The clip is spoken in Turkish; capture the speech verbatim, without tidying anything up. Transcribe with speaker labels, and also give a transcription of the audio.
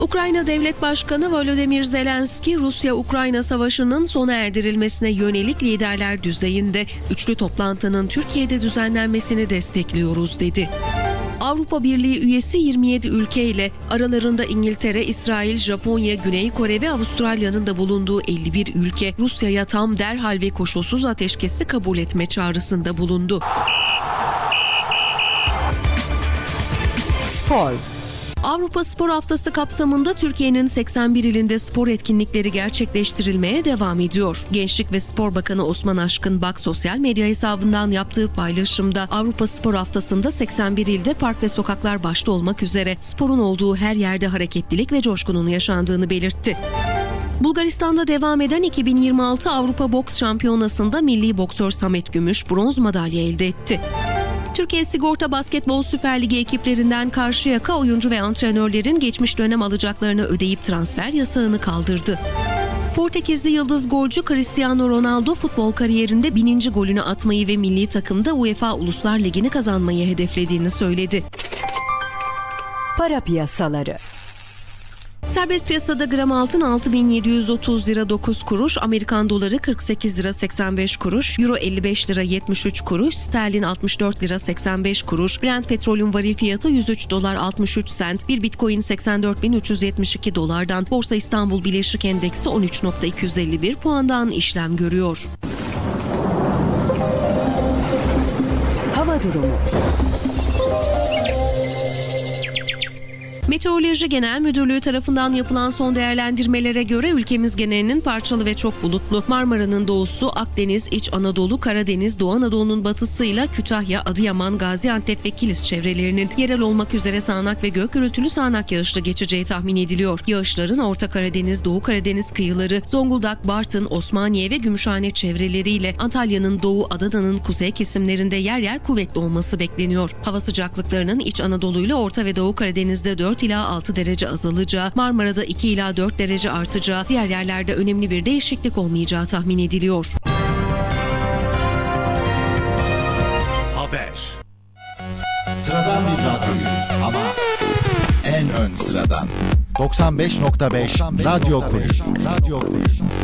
Speaker 1: Ukrayna Devlet Başkanı Volodymyr Zelenski, Rusya-Ukrayna savaşının sona erdirilmesine yönelik liderler düzeyinde üçlü toplantının Türkiye'de düzenlenmesini destekliyoruz dedi. Avrupa Birliği üyesi yirmi yedi ülke ile aralarında İngiltere, İsrail, Japonya, Güney Kore ve Avustralya'nın da bulunduğu elli bir ülke, Rusya'ya tam, derhal ve koşulsuz ateşkesi kabul etme çağrısında bulundu.
Speaker 2: Spor.
Speaker 1: Avrupa Spor Haftası kapsamında Türkiye'nin seksen bir ilinde spor etkinlikleri gerçekleştirilmeye devam ediyor. Gençlik ve Spor Bakanı Osman Aşkın Bak sosyal medya hesabından yaptığı paylaşımda Avrupa Spor Haftası'nda seksen bir ilde park ve sokaklar başta olmak üzere sporun olduğu her yerde hareketlilik ve coşkunun yaşandığını belirtti. Bulgaristan'da devam eden iki bin yirmi altı Avrupa Boks Şampiyonası'nda milli boksör Samet Gümüş bronz madalya elde etti. Türkiye Sigorta Basketbol Süper Ligi ekiplerinden Karşıyaka oyuncu ve antrenörlerin geçmiş dönem alacaklarını ödeyip transfer yasağını kaldırdı. Portekizli yıldız golcü Cristiano Ronaldo futbol kariyerinde bininci golünü atmayı ve milli takımda UEFA Uluslar Ligi'ni kazanmayı hedeflediğini söyledi.
Speaker 2: Para piyasaları.
Speaker 1: Serbest piyasada gram altın altı bin yedi yüz otuz lira dokuz kuruş, Amerikan doları kırk sekiz lira seksen beş kuruş, euro elli beş lira yetmiş üç kuruş, sterlin altmış dört lira seksen beş kuruş, Brent petrolün varil fiyatı yüz üç dolar altmış üç sent, bir bitcoin seksen dört bin üç yüz yetmiş iki dolardan, Borsa İstanbul Bileşik Endeksi on üç bin iki yüz elli bir puandan işlem görüyor.
Speaker 2: Hava durumu.
Speaker 1: Meteoroloji Genel Müdürlüğü tarafından yapılan son değerlendirmelere göre ülkemiz genelinin parçalı ve çok bulutlu. Marmara'nın doğusu, Akdeniz, İç Anadolu, Karadeniz, Doğu Anadolu'nun batısıyla Kütahya, Adıyaman, Gaziantep ve Kilis çevrelerinin yerel olmak üzere sağanak ve gök gürültülü sağanak yağışlı geçeceği tahmin ediliyor. Yağışların Orta Karadeniz, Doğu Karadeniz kıyıları, Zonguldak, Bartın, Osmaniye ve Gümüşhane çevreleriyle Antalya'nın doğu, Adana'nın kuzey kesimlerinde yer yer kuvvetli olması bekleniyor. Hava sıcaklıklarının İç Anadolu ile Orta ve Doğu Karadeniz'de dört ila altı derece azalacağı, Marmara'da iki ila dört derece artacağı, diğer yerlerde önemli bir değişiklik olmayacağı tahmin ediliyor.
Speaker 3: Haber. Sıradan bir radyoyuz ama en ön sıradan. doksan beş nokta beş Radyo Kulübü. Radyo Kulübü.